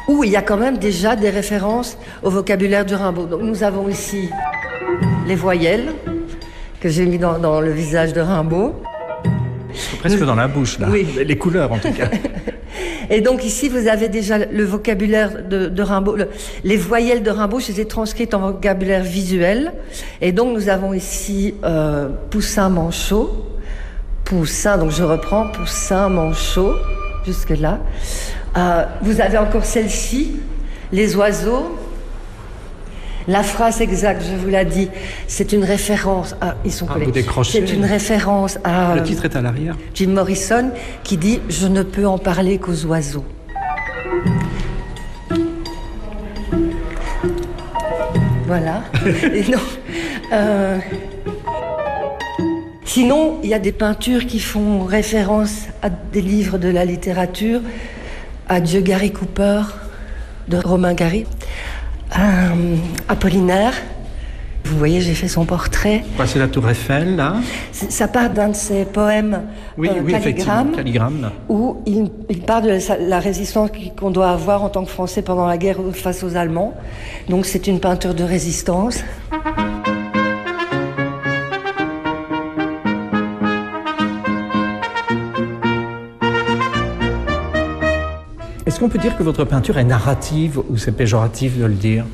où il y a quand même déjà des références au vocabulaire du Rimbaud. Donc nous avons ici les voyelles que j'ai mis dans le visage de Rimbaud. Presque dans la bouche, là. Oui. Les couleurs, en tout cas. Et donc ici, vous avez déjà le vocabulaire de Rimbaud. Les voyelles de Rimbaud, je les ai transcrites en vocabulaire visuel. Et donc nous avons ici Poussin Manchot. Poussin, donc je reprends Poussin Manchot, jusque-là. Vous avez encore celle-ci, les oiseaux. La phrase exacte, je vous l'ai dit, c'est une référence à... Ils sont collés. Vous décrochez. C'est une référence à... Le titre est à l'arrière. Jim Morrison, qui dit « Je ne peux en parler qu'aux oiseaux ». Voilà. Et non, sinon, il y a des peintures qui font référence à des livres de la littérature, à Dieu Gary Cooper, de Romain Gary, Apollinaire. Vous voyez, j'ai fait son portrait. C'est la Tour Eiffel, là. Ça part d'un de ses poèmes, Calligramme, où il parle de la résistance qu'on doit avoir en tant que Français pendant la guerre face aux Allemands. Donc c'est une peinture de résistance. Est-ce qu'on peut dire que votre peinture est narrative ou c'est péjoratif de le dire?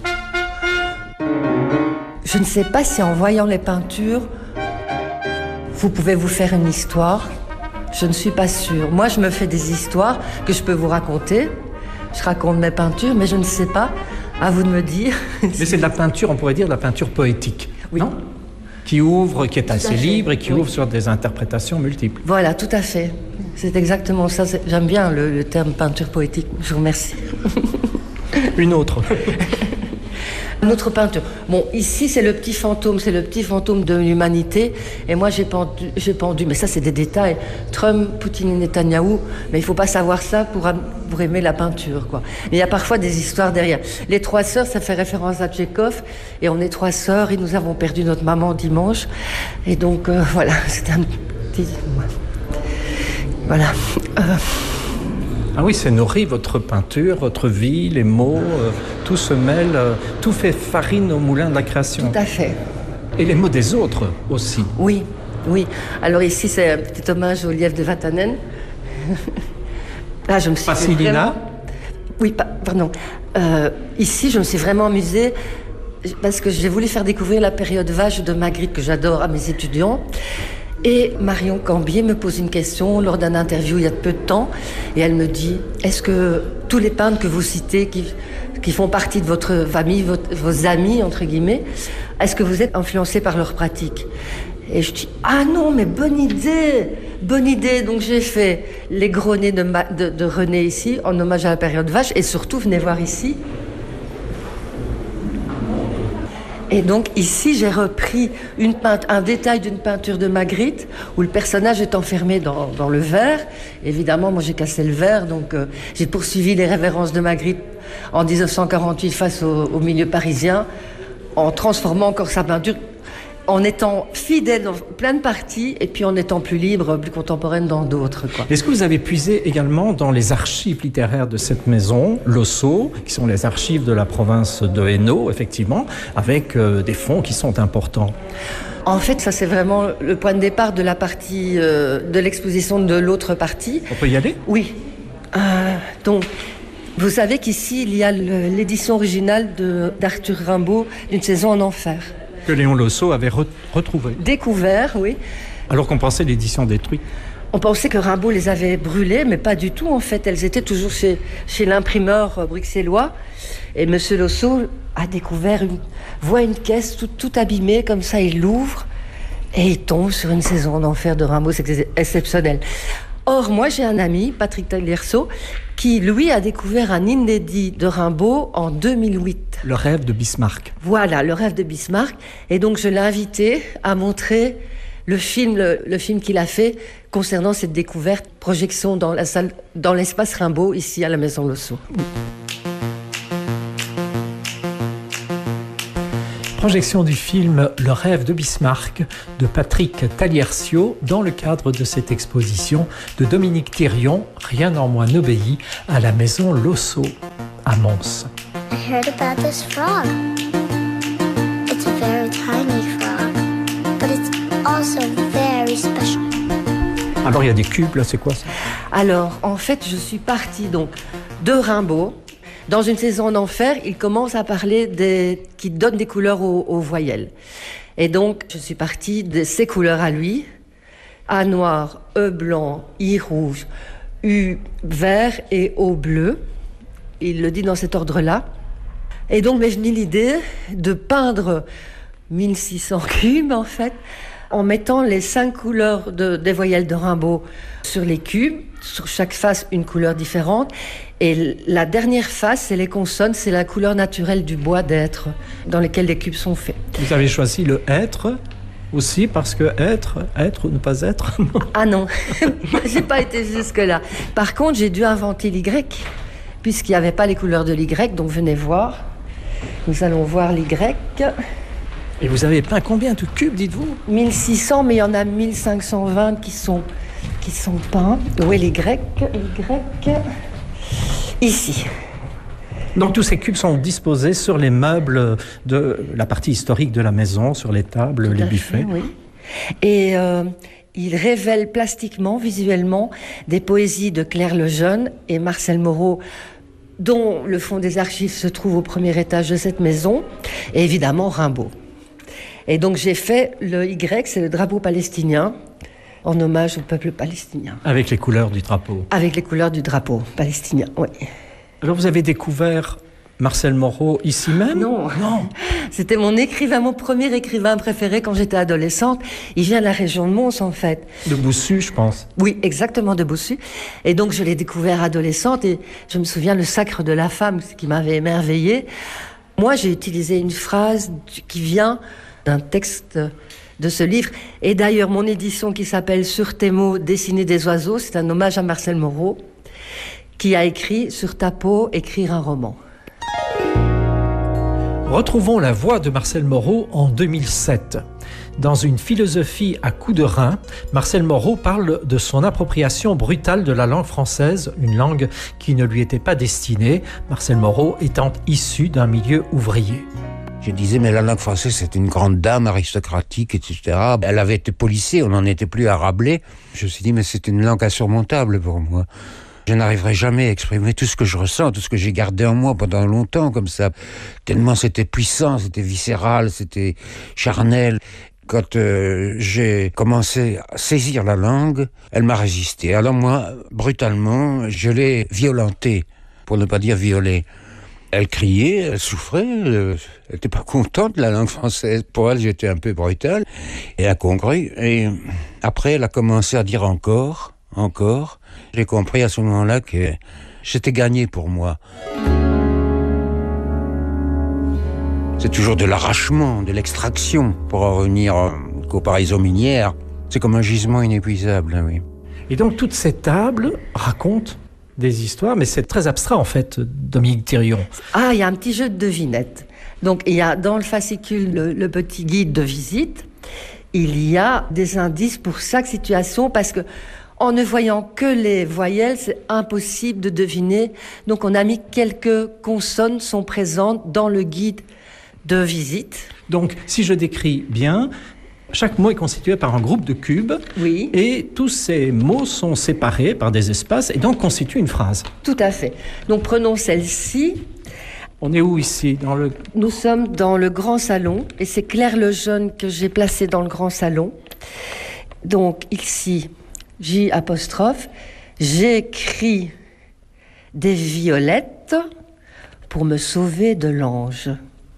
Je ne sais pas si en voyant les peintures, vous pouvez vous faire une histoire. Je ne suis pas sûre. Moi, je me fais des histoires que je peux vous raconter. Je raconte mes peintures, mais je ne sais pas. À vous de me dire. Mais c'est de la peinture, on pourrait dire de la peinture poétique, oui. Non? Qui ouvre, qui est Tout assez libre et qui oui. ouvre sur des interprétations multiples. Voilà, tout à fait. C'est exactement ça. J'aime bien le terme peinture poétique. Je vous remercie. Une autre. Une autre peinture. Bon, ici, c'est le petit fantôme de l'humanité. Et moi, j'ai pendu, mais ça, c'est des détails. Trump, Poutine et Netanyahou. Mais il ne faut pas savoir ça pour aimer la peinture, quoi. Mais il y a parfois des histoires derrière. Les trois sœurs, ça fait référence à Tchekhov. Et on est trois sœurs et nous avons perdu notre maman dimanche. Et donc, voilà, c'est un petit... Voilà. Ah oui, c'est nourri, votre peinture, votre vie, les mots, tout se mêle, tout fait farine au moulin de la création. Tout à fait. Et les mots des autres aussi. Oui, oui. Alors ici, c'est un petit hommage au lièvre de Vatanen. Là, je me suis Passilina. Oui, pardon. Ici, je me suis vraiment amusée parce que j'ai voulu faire découvrir la période vache de Magritte, que j'adore, à mes étudiants. Et Marion Cambier me pose une question lors d'un interview il y a peu de temps, et elle me dit « Est-ce que tous les peintres que vous citez, qui font partie de votre famille, vos amis, entre guillemets, est-ce que vous êtes influencés par leur pratique ?» Et je dis « Ah non, mais bonne idée !» Donc j'ai fait les Grenets de René ici, en hommage à la période vache, et surtout, venez voir ici. Et donc ici, j'ai repris un détail d'une peinture de Magritte où le personnage est enfermé dans le verre. Évidemment, moi j'ai cassé le verre, donc j'ai poursuivi les révérences de Magritte en 1948 face au milieu parisien, en transformant encore sa peinture, en étant fidèle dans plein de parties et puis en étant plus libre, plus contemporaine dans d'autres, quoi. Est-ce que vous avez puisé également dans les archives littéraires de cette maison, l'Osso, qui sont les archives de la province de Hainaut, effectivement, avec des fonds qui sont importants? En fait, ça c'est vraiment le point de départ de la partie de l'exposition de l'autre partie. On peut y aller? Oui. Donc, vous savez qu'ici, il y a l'édition originale d'Arthur Rimbaud d'une saison en enfer. Que Léon Losso avait retrouvé. Découvert, oui. Alors qu'on pensait l'édition détruite. On pensait que Rimbaud les avait brûlées, mais pas du tout, en fait. Elles étaient toujours chez l'imprimeur bruxellois. Et M. Losso a découvert, voit une caisse tout abîmée, comme ça, il l'ouvre, et il tombe sur une saison en enfer de Rimbaud. C'est exceptionnel. Or, moi, j'ai un ami, Patrick Talierceau, qui, lui, a découvert un inédit de Rimbaud en 2008. Le rêve de Bismarck. Voilà, le rêve de Bismarck. Et donc, je l'ai invité à montrer le film qu'il a fait concernant cette découverte, projection dans la salle, dans l'espace Rimbaud, ici à la Maison Losso. Projection du film Le rêve de Bismarck de Patrick Talierceau dans le cadre de cette exposition de Dominique Thirion, Rien en moi n'obéit, à la Maison Losso. à Mons. I heard about this frog. It's a very tiny frog, but it's also very special. Alors il y a des cubes, là, c'est quoi ça? Alors, en fait, je suis partie donc de Rimbaud. Dans Une saison d'enfer, il commence à parler qui donne des couleurs aux voyelles. Et donc, je suis partie de ces couleurs à lui. A noir, E blanc, I rouge, U vert et O bleu. Il le dit dans cet ordre-là. Et donc, m'est venue l'idée de peindre 1600 cubes, en fait, en mettant les 5 couleurs des voyelles de Rimbaud sur les cubes, sur chaque face une couleur différente. Et la dernière face, c'est les consonnes, c'est la couleur naturelle du bois d'être dans lequel les cubes sont faits. Vous avez choisi le être aussi parce que être ou ne pas être? Ah non, j'ai pas été jusque-là. Par contre, j'ai dû inventer l'Y, puisqu'il n'y avait pas les couleurs de l'Y, donc venez voir. Nous allons voir l'Y. Et vous avez peint combien de cubes, dites-vous? 1600, mais il y en a 1520 qui sont peints. Où est l'Y? Ici. Donc tous ces cubes sont disposés sur les meubles de la partie historique de la maison, sur les tables, les buffets. Oui. Et il révèle plastiquement, visuellement, des poésies de Claire Lejeune et Marcel Moreau, dont le fond des archives se trouve au premier étage de cette maison, et évidemment Rimbaud. Et donc j'ai fait le Y, c'est le drapeau palestinien, en hommage au peuple palestinien. Avec les couleurs du drapeau. Avec les couleurs du drapeau palestinien, oui. Alors vous avez découvert Marcel Moreau ici même? Non. C'était mon premier écrivain préféré quand j'étais adolescente. Il vient de la région de Mons, en fait. De Boussu, je pense. Oui, exactement, de Boussu. Et donc je l'ai découvert adolescente et je me souviens le Sacre de la femme, ce qui m'avait émerveillée. Moi, j'ai utilisé une phrase qui vient d'un texte de ce livre. Et d'ailleurs, mon édition qui s'appelle Sur tes mots, dessiner des oiseaux, c'est un hommage à Marcel Moreau, qui a écrit Sur ta peau, écrire un roman. Retrouvons la voix de Marcel Moreau en 2007. Dans une philosophie à coups de rein, Marcel Moreau parle de son appropriation brutale de la langue française, une langue qui ne lui était pas destinée, Marcel Moreau étant issu d'un milieu ouvrier. Je disais, mais la langue française, c'est une grande dame aristocratique, etc. Elle avait été policée, on n'en était plus à Rabelais. Je me suis dit, mais c'est une langue insurmontable pour moi. Je n'arriverai jamais à exprimer tout ce que je ressens, tout ce que j'ai gardé en moi pendant longtemps, comme ça. Tellement c'était puissant, c'était viscéral, c'était charnel. Quand j'ai commencé à saisir la langue, elle m'a résisté. Alors moi, brutalement, je l'ai violentée, pour ne pas dire violée. Elle criait, elle souffrait, elle n'était pas contente de la langue française. Pour elle, j'étais un peu brutal et incongru. Et après, elle a commencé à dire encore. J'ai compris à ce moment-là que c'était gagné pour moi. C'est toujours de l'arrachement, de l'extraction pour en revenir aux comparaisons minières. C'est comme un gisement inépuisable, oui. Et donc toutes ces tables racontent des histoires, mais c'est très abstrait en fait, Dominique Thirion. Ah, il y a un petit jeu de devinettes. Donc il y a dans le fascicule le petit guide de visite, il y a des indices pour chaque situation parce que en ne voyant que les voyelles, c'est impossible de deviner. Donc on a mis quelques consonnes sont présentes dans le guide de visite. Donc si je décris bien, chaque mot est constitué par un groupe de cubes. Oui. Et tous ces mots sont séparés par des espaces et donc constituent une phrase. Tout à fait. Donc prenons celle-ci. On est où ici Nous sommes dans le grand salon et c'est Claire Lejeune que j'ai placée dans le grand salon. Donc ici, J', j'écris des violettes pour me sauver de l'ange.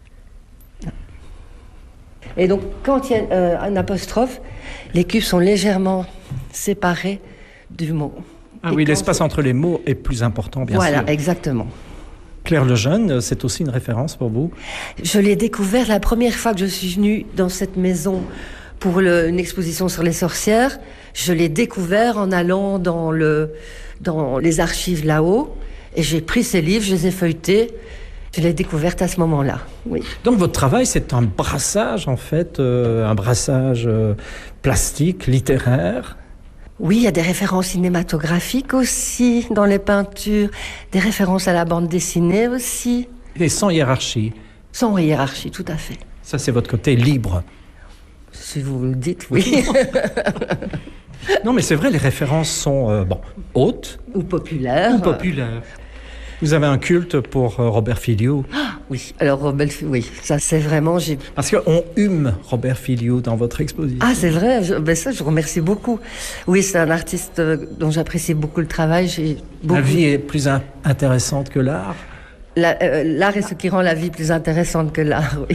Et donc, quand il y a un apostrophe, les cubes sont légèrement séparés du mot. Ah oui, l'espace entre les mots est plus important, bien sûr. Voilà, exactement. Claire Lejeune, c'est aussi une référence pour vous? Je l'ai découvert la première fois que je suis venue dans cette maison pour une exposition sur les sorcières. Je l'ai découvert en allant dans les archives là-haut. Et j'ai pris ces livres, je les ai feuilletés. Je l'ai découverte à ce moment-là, oui. Donc votre travail, c'est un brassage, en fait, un brassage plastique, littéraire. Oui, il y a des références cinématographiques aussi dans les peintures, des références à la bande dessinée aussi. Et sans hiérarchie. Sans hiérarchie, tout à fait. Ça, c'est votre côté libre. Si vous le dites, oui. Non, mais c'est vrai, les références sont hautes. Ou populaires. Ou populaires. Vous avez un culte pour Robert Filliou. Oui, alors Robert, oui, ça c'est vraiment... Parce qu'on hume Robert Filliou dans votre exposition. Ah, c'est vrai, ça je vous remercie beaucoup. Oui, c'est un artiste dont j'apprécie beaucoup le travail. La vie est plus intéressante que l'art. L'art est ce qui rend la vie plus intéressante que l'art, oui.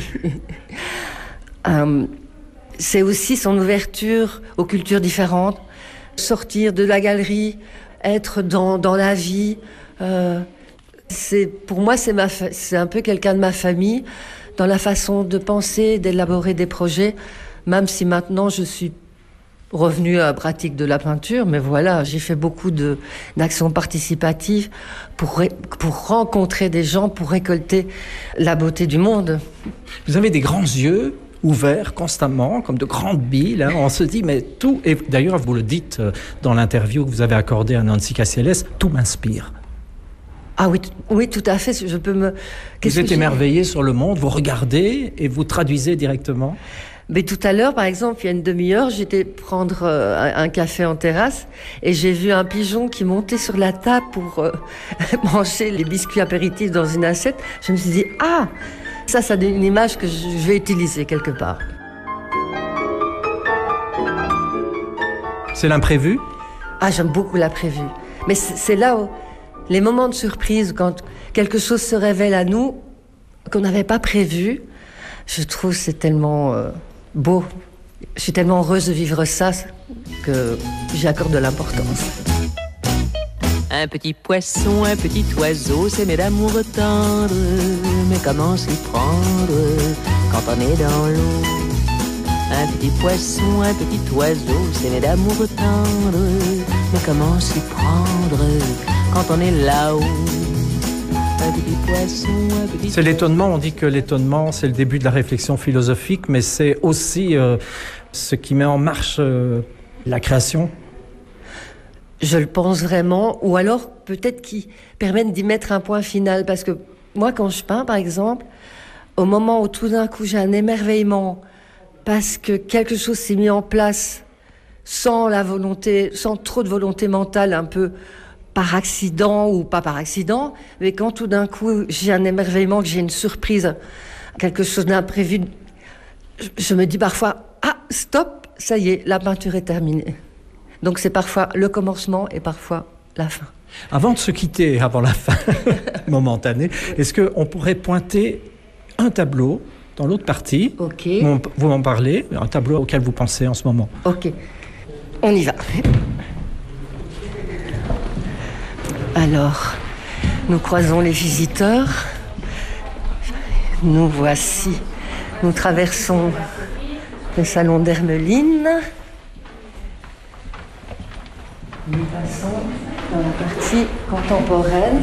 C'est aussi son ouverture aux cultures différentes, sortir de la galerie, être dans la vie. Pour moi, c'est un peu quelqu'un de ma famille, dans la façon de penser, d'élaborer des projets, même si maintenant je suis revenue à la pratique de la peinture, mais voilà, j'ai fait beaucoup d'actions participatives pour rencontrer des gens, pour récolter la beauté du monde. Vous avez des grands yeux ouverts constamment, comme de grandes billes. Hein. On se dit, mais tout, et d'ailleurs vous le dites dans l'interview que vous avez accordée à Nancy Cassielles, tout m'inspire. Ah oui, tout à fait. Vous êtes émerveillé sur le monde, vous regardez et vous traduisez directement. Mais tout à l'heure, par exemple, il y a une demi-heure, j'étais prendre un café en terrasse et j'ai vu un pigeon qui montait sur la table pour manger les biscuits apéritifs dans une assiette. Je me suis dit, ça c'est une image que je vais utiliser quelque part. C'est l'imprévu ? Ah, j'aime beaucoup l'imprévu. Mais c'est là où les moments de surprise, quand quelque chose se révèle à nous, qu'on n'avait pas prévu, je trouve que c'est tellement beau. Je suis tellement heureuse de vivre ça que j'y accorde de l'importance. Un petit poisson, un petit oiseau, s'aimer d'amour tendre, mais comment s'y prendre quand on est dans l'eau? Un petit poisson, un petit oiseau, s'aimer d'amour tendre, mais comment s'y prendre quand on est là-haut? Un petit poisson, un petit... C'est l'étonnement, on dit que l'étonnement c'est le début de la réflexion philosophique, mais c'est aussi ce qui met en marche la création. Je le pense vraiment, ou alors peut-être qui permettent d'y mettre un point final, parce que moi quand je peins par exemple, au moment où tout d'un coup j'ai un émerveillement, parce que quelque chose s'est mis en place sans trop de volonté mentale, un peu par accident ou pas par accident, mais quand tout d'un coup j'ai un émerveillement, que j'ai une surprise, quelque chose d'imprévu, je me dis parfois, stop, ça y est, la peinture est terminée. Donc c'est parfois le commencement et parfois la fin. Avant de se quitter, avant la fin momentanée, est-ce qu'on pourrait pointer un tableau dans l'autre partie? Ok. Vous m'en parlez, un tableau auquel vous pensez en ce moment. Ok, on y va. Alors, nous croisons les visiteurs. Nous voici. Nous traversons le salon d'Hermeline. Nous passons dans la partie contemporaine.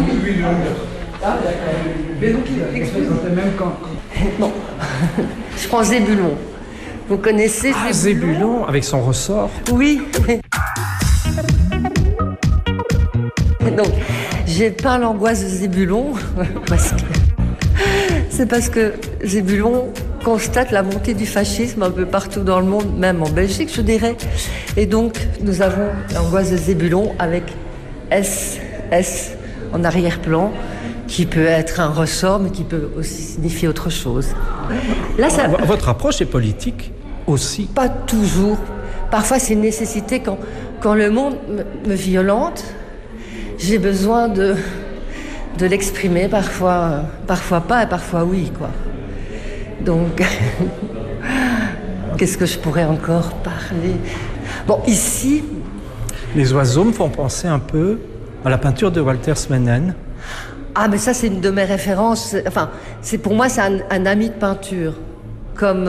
Non, je prends Zébulon. Vous connaissez Zébulon? Zébulon avec son ressort. Oui. Donc, j'ai peint l'angoisse de Zébulon parce que Zébulon constate la montée du fascisme un peu partout dans le monde, même en Belgique, je dirais. Et donc, nous avons l'angoisse de Zébulon avec SS en arrière-plan, qui peut être un ressort, mais qui peut aussi signifier autre chose. Là, Votre approche est politique aussi? Pas toujours. Parfois, c'est une nécessité quand le monde me violente. J'ai besoin de l'exprimer, parfois pas et parfois oui, quoi. Donc, qu'est-ce que je pourrais encore parler? Bon, ici... Les oiseaux me font penser un peu à la peinture de Walter Smennen. Ah, mais ça, c'est une de mes références. Enfin, pour moi, c'est un ami de peinture. Comme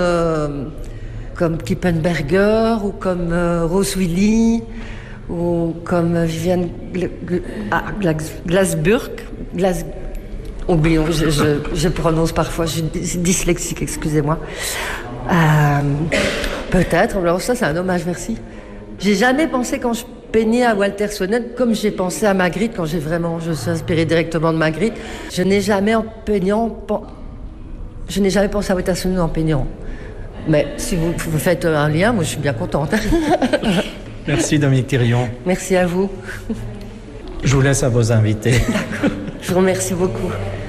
Kippenberger ou comme Rose Willy ou comme Viviane Glasburg. Oublions, je prononce parfois, je suis dyslexique, excusez-moi. Peut-être, alors ça c'est un hommage, merci. J'ai jamais pensé quand je peignais à Walter Sonnen comme j'ai pensé à Magritte quand je suis inspirée directement de Magritte. Je n'ai jamais pensé à Walter Sonnen en peignant. Mais si vous faites un lien, moi je suis bien contente. Merci Dominique Thirion. Merci à vous. Je vous laisse à vos invités. D'accord. Je vous remercie beaucoup.